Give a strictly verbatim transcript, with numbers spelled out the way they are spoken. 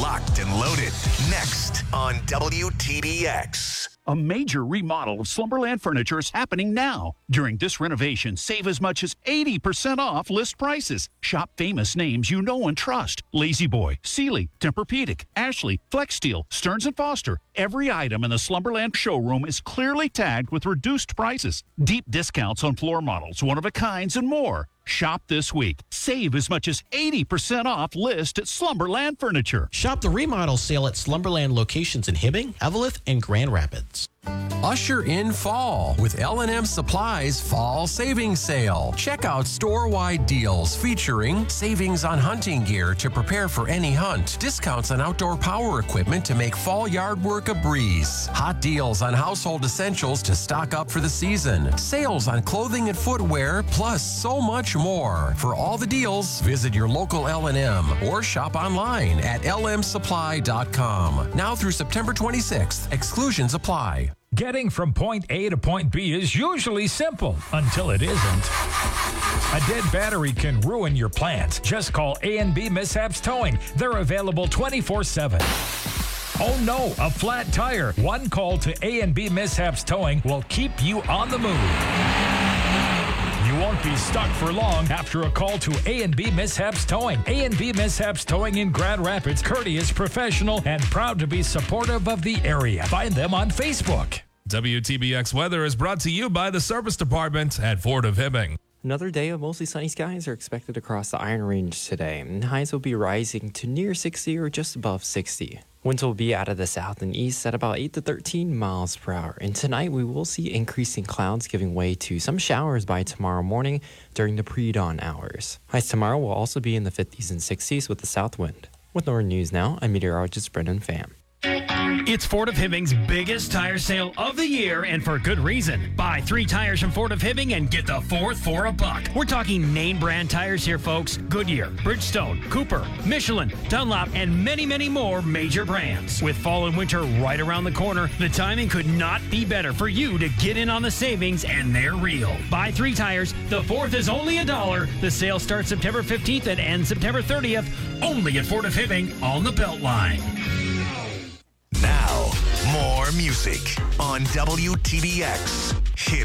Locked and Loaded. Next on W T B X. A major remodel of Slumberland Furniture is happening now. During this renovation, save as much as eighty percent off list prices. Shop famous names you know and trust. Lazy Boy, Sealy, Tempur-Pedic, Ashley, Flexsteel, Stearns and Foster. Every item in the Slumberland showroom is clearly tagged with reduced prices. Deep discounts on floor models, one-of-a-kinds, and more. Shop this week. Save as much as eighty percent off list at Slumberland Furniture. Shop the remodel sale at Slumberland locations in Hibbing, Eveleth, and Grand Rapids. Usher in fall with L and M Supply's Fall Savings Sale. Check out store-wide deals featuring savings on hunting gear to prepare for any hunt, discounts on outdoor power equipment to make fall yard work a breeze, hot deals on household essentials to stock up for the season, sales on clothing and footwear, plus so much more. For all the deals, visit your local L and M or shop online at L M supply dot com. Now through September twenty-sixth, exclusions apply. Getting from point A to point B is usually simple until it isn't. A dead battery can ruin your plans. Just call A and B Mishaps Towing. They're available twenty-four seven. Oh no, a flat tire. One call to A and B Mishaps Towing will keep you on the move. You won't be stuck for long after a call to A and B Mishaps Towing. A and B Mishaps Towing in Grand Rapids, courteous, professional, and proud to be supportive of the area. Find them on Facebook. W T B X weather is brought to you by the Service Department at Ford of Hibbing. Another day of mostly sunny skies are expected across the Iron Range today, and highs will be rising to near sixty or just above sixty. Winds will be out of the south and east at about eight to thirteen miles per hour. And tonight we will see increasing clouds giving way to some showers by tomorrow morning during the pre-dawn hours. Highs tomorrow will also be in the fifties and sixties with the south wind. With Northern News Now, I'm meteorologist Brendan Pham. It's Ford of Hibbing's biggest tire sale of the year, and for good reason. Buy three tires from Ford of Hibbing and get the fourth for a buck. We're talking name brand tires here, folks. Goodyear, Bridgestone, Cooper, Michelin, Dunlop, and many, many more major brands. With fall and winter right around the corner, the timing could not be better for you to get in on the savings, and they're real. Buy three tires. The fourth is only a dollar. The sale starts September fifteenth and ends September thirtieth. Only at Ford of Hibbing on the Beltline. Now, more music on W T B X. Hit